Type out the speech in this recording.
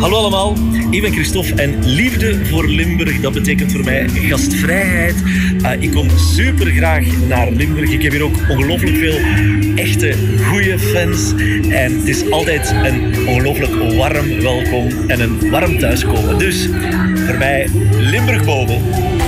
Hallo allemaal, ik ben Christophe en liefde voor Limburg, dat betekent voor mij gastvrijheid. Ik kom super graag naar Limburg. Ik heb hier ook ongelooflijk veel echte, goede fans. En het is altijd een ongelooflijk warm welkom en een warm thuiskomen. Dus voor mij Limburg boven.